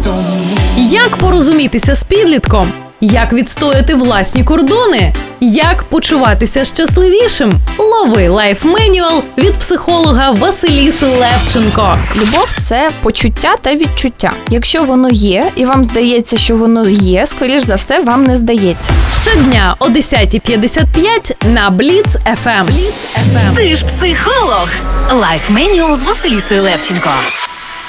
Як порозумітися з підлітком? Як відстояти власні кордони? Як почуватися щасливішим? Лови лайф-менюал від психолога Василіси Левченко. Любов – це почуття та відчуття. Якщо воно є, і вам здається, що воно є, скоріш за все, вам не здається. Щодня о 10:55 на Бліц FM. Ти ж психолог. Лайф-менюал з Василісою Левченко.